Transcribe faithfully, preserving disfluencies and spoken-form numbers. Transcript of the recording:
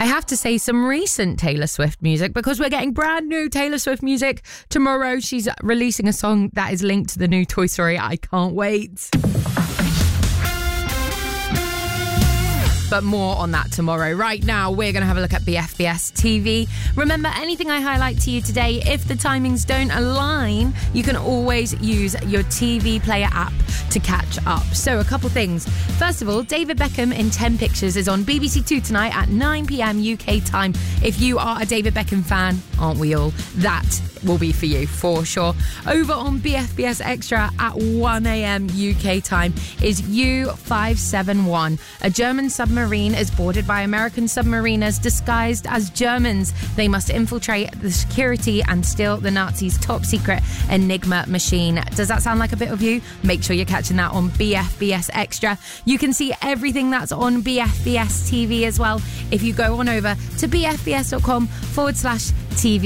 have to say some recent Taylor Swift music because we're getting brand new Taylor Swift music tomorrow. She's releasing a song that is linked to the new Toy Story. I can't wait. But more on that tomorrow. Right now, we're going to have a look at B F B S T V. Remember, anything I highlight to you today, if the timings don't align, you can always use your T V player app to catch up. So a couple things. First of all, David Beckham in ten Pictures is on B B C Two tonight at nine p.m. U K time. If you are a David Beckham fan, aren't we all? That will be for you, for sure. Over on B F B S Extra at one a.m. U K time is U five seventy-one. A German submarine is boarded by American submariners disguised as Germans. They must infiltrate the security and steal the Nazis' top secret Enigma machine. Does that sound like a bit of you? Make sure you're catching that on B F B S Extra. You can see everything that's on B F B S T V as well if you go on over to bfbs.com forward slash TV.